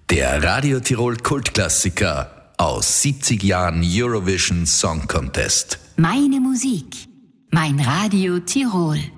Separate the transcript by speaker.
Speaker 1: Der Radio Tirol Kultklassiker aus 70 Jahren Eurovision Song Contest.
Speaker 2: Meine Musik, mein Radio Tirol.